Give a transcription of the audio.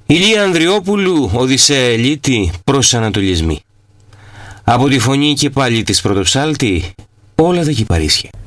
Ηλία Ανδριόπουλου, Οδυσσέα Ελίτη, προσανατολισμοί. Από τη φωνή και πάλι της πρωτοψάλτη, όλα τα κυπαρίσια.